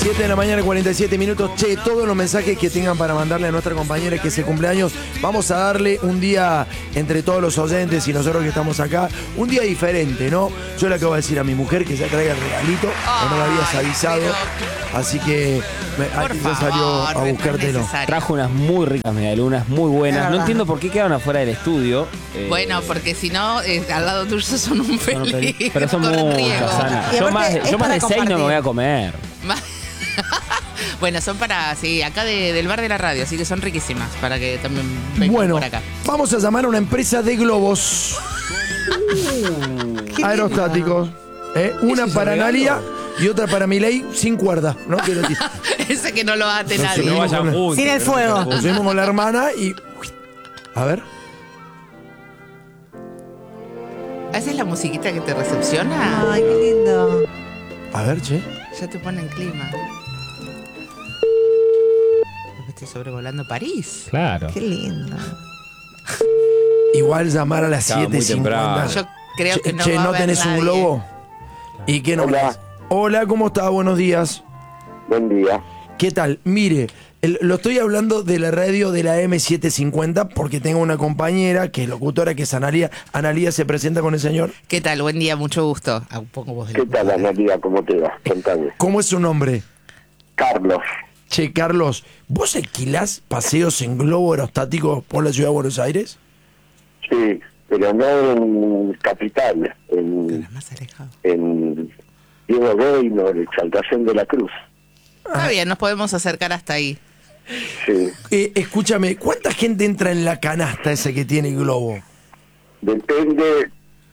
7 de la mañana, 47 minutos. Che, todos los mensajes que tengan para mandarle a nuestra compañera que es el cumpleaños, vamos a darle un día entre todos los oyentes y nosotros que estamos acá, un día diferente, ¿no? Yo le acabo de decir a mi mujer que ya traiga el regalito, que no lo habías avisado, así que ya salió a buscártelo. Trajo unas muy ricas medialunas, muy buenas. No entiendo por qué quedaron afuera del estudio. Bueno, porque si no, al lado tuyo son un peligro. Pero son muchas, Ana. Yo más de 6 no me voy a comer. Bueno, son para, sí, acá del bar de la radio, así que son riquísimas, para que también vengan por acá. Vamos a llamar a una empresa de globos aerostáticos. Una para Analia y otra para Milei sin cuerda, ¿no? Quiero decir. Ese que no lo ate nadie. No vayan juntos, sin el fuego. Nos pusimos con la hermana y... A ver. ¿Esa es la musiquita que te recepciona? Ay, qué lindo. A ver, che. Ya te pone en clima. Estoy sobrevolando París. Claro. Qué lindo. Igual llamar a las Estaba muy 7:50. Yo creo que no Che, va a ¿no haber tenés un nadie. globo? ¿Y qué nombre? Hola. Hola, ¿cómo estás? Buenos días. Buen día. ¿Qué tal? Mire, lo estoy hablando de la radio de la M750 porque tengo una compañera que es locutora, que es Analia. Analia, ¿se presenta con el señor? ¿Qué tal? Buen día, mucho gusto. Un poco voz de ¿Qué tal, Analia? ¿Cómo te va? Contame. ¿Cómo es su nombre? Carlos. Che, Carlos, ¿vos alquilás paseos en globo aerostático por la ciudad de Buenos Aires? Sí, pero no en Capital, más alejado. en Diego Gaynor, Exaltación de la Cruz. Está bien, nos podemos acercar hasta ahí. Sí. Escúchame, ¿cuánta gente entra en la canasta esa que tiene el globo? Depende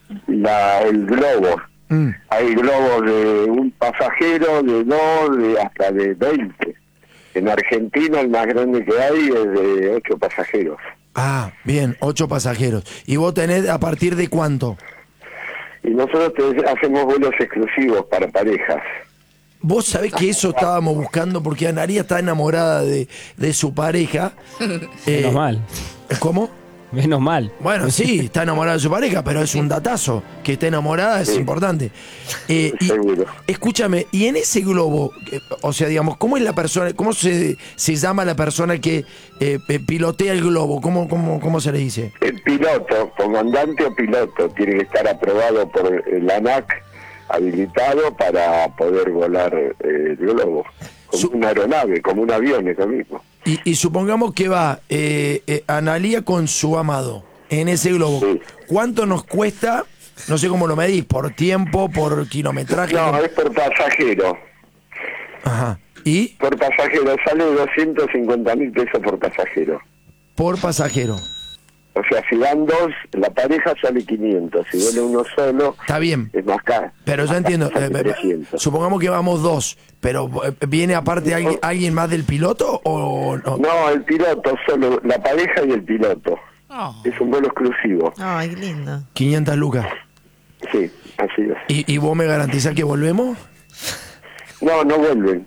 el globo. Hay globos de un pasajero, de dos, hasta de 20. En Argentina el más grande que hay es de 8 pasajeros. Ah, bien, 8 pasajeros. ¿Y vos tenés a partir de cuánto? Y nosotros hacemos vuelos exclusivos para parejas. Vos sabés que eso estábamos buscando porque Analia está enamorada de su pareja. Menos mal. ¿Cómo? Menos mal. Bueno, sí, está enamorada de su pareja, pero es un datazo. Que esté enamorada es importante. Y, Seguro. escúchame, y en ese globo, o sea, digamos, ¿cómo es la persona, cómo se llama la persona que pilotea el globo? ¿Cómo se le dice? El piloto, comandante o piloto, tiene que estar aprobado por el ANAC, habilitado para poder volar el globo. Como una aeronave, como un avión, es lo mismo. Y supongamos que va Analia con su amado en ese globo. Sí. ¿Cuánto nos cuesta? No sé cómo lo medís, por tiempo, por kilometraje. No, es por pasajero. Ajá. ¿Y? Por pasajero, sale 250.000 pesos por pasajero. Por pasajero. O sea, si van dos, la pareja sale 500. Si viene uno solo, Está bien. es más caro. Pero yo entiendo. Sale 300. Supongamos que vamos dos, pero ¿viene aparte alguien más del piloto o no? No, el piloto, solo la pareja y el piloto. Oh. Es un vuelo exclusivo. Ay, qué lindo. 500 lucas. Sí, así es. ¿Y vos me garantizás que volvemos? No, no vuelven.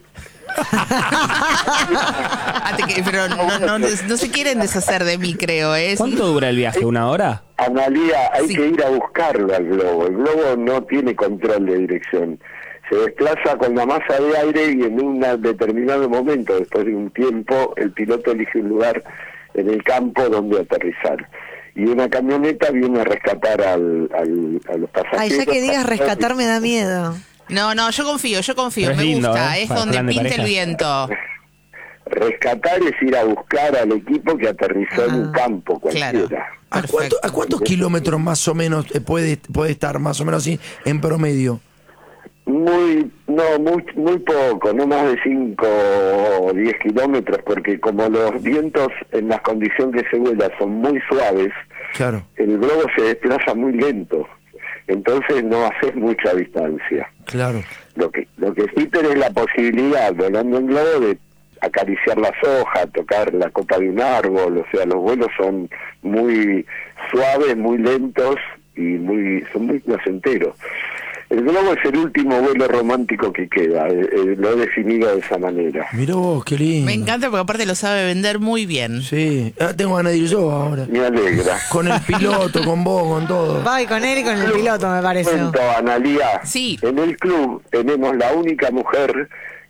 Pero no se quieren deshacer de mí, creo. ¿Cuánto dura el viaje? ¿1 hora? Analía, hay Sí. que ir a buscarlo al globo. El globo no tiene control de dirección. Se desplaza con la masa de aire y en un determinado momento, después de un tiempo, el piloto elige un lugar en el campo donde aterrizar. Y una camioneta viene a rescatar a los pasajeros. Ay, ya que digas rescatar me da miedo. No, yo confío, Pero es me lindo, gusta. ¿eh? Es Para donde plan de pinta el pareja. viento. Rescatar es ir a buscar al equipo que aterrizó en un campo cualquiera. Claro. ¿A cuántos kilómetros más o menos puede estar, más o menos así, en promedio? Muy poco, no más de 5 o 10 kilómetros, porque como los vientos en las condiciones que se vuela son muy suaves, Claro. el globo se desplaza muy lento, entonces no haces mucha distancia. Claro. Lo que sí tenés la posibilidad, volando en globo, de acariciar las hojas, tocar la copa de un árbol, o sea, los vuelos son muy suaves, muy lentos y son muy placenteros. El globo es el último vuelo romántico que queda, lo he definido de esa manera. Mirá vos, qué lindo. Me encanta porque aparte lo sabe vender muy bien. Sí, tengo ganas de ir yo ahora. Me alegra. Con el piloto, con vos, con todo. Voy con él y con el piloto, me parece. Cuento, Analía, Sí. en el club tenemos la única mujer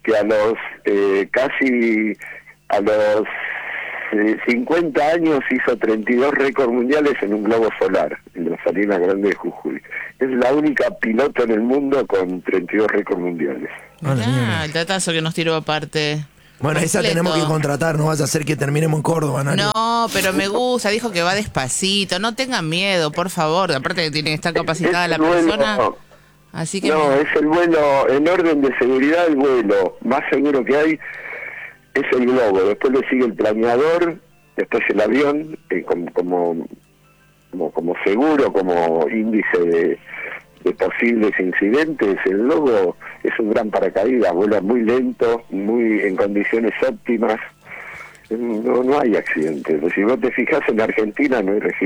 que a los casi a los 50 años hizo 32 récords mundiales en un globo solar, en la Salina Grande de Jujuy. Es la única piloto en el mundo con 32 récords mundiales. El datazo que nos tiró aparte. Bueno, esa Completo. tenemos que contratar, no vas a hacer que terminemos en Córdoba, Nani. No, pero me gusta, dijo que va despacito, no tengan miedo, por favor, aparte que tiene que estar capacitada la persona. Así que No, es el vuelo, en orden de seguridad, el vuelo más seguro que hay es el globo, después le sigue el planeador, después el avión, como seguro, como índice de posibles incidentes. El globo es un gran paracaídas, vuela muy lento, muy en condiciones óptimas, no hay accidentes. Si vos te fijas, en Argentina no hay registro